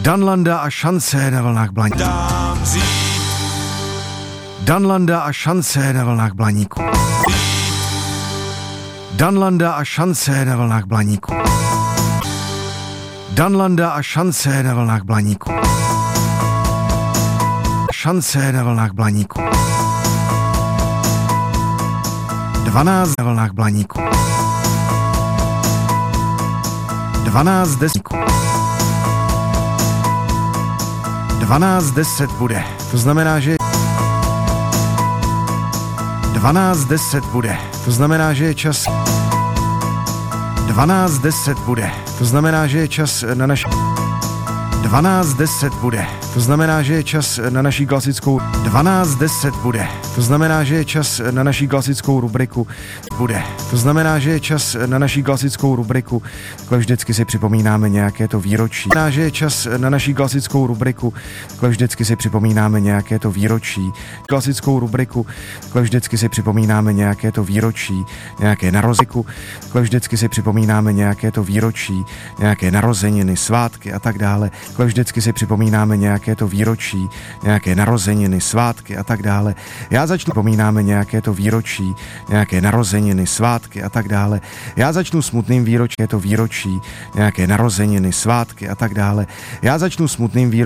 Danlanda a šance na vlnách Blaníku. Danlanda a šance na vlnách Blaníku. Danlanda a šance na vlnách Blaníku. Danlanda a šance na vlnách Blaníku. Šance na vlnách Blaníku. 12 na vlnách Blaníku. 12 desíku. 12:10 bude. To znamená, že 12:10 bude. To znamená, že je čas 12:10 bude. To znamená, že je čas na naši 12:10 bude. To znamená, že je čas na naší klasickou 12:10 bude. To znamená, že je čas na naší klasickou rubriku bude. To znamená, že je čas na naší klasickou rubriku. Takhle vždycky si připomínáme nějaké to výročí. Znamená, že je čas na naší klasickou rubriku. Takhle vždycky si připomínáme nějaké to výročí. Klasickou rubriku. Takhle vždycky si připomínáme nějaké to výročí, nějaké narozeniku. Takhle vždycky si připomínáme nějaké to výročí, nějaké narozeniny, svátky a tak dále. Takhle vždycky si připomínáme nějaké to výročí, nějaké narozeniny, svátky a tak dále. Já začnu připomínáme nějaké to výročí, nějaké narozeniny, svátky a tak dále. Já začnu smutným výročím, to výročí, nějaké narozeniny, svátky a tak dále. Já začnu smutným výročím.